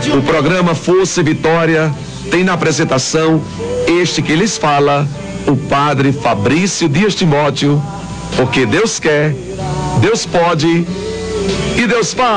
O programa Força e Vitória tem na apresentação este que lhes fala, o padre Fabrício Dias Timóteo, porque Deus quer, Deus pode e Deus faz.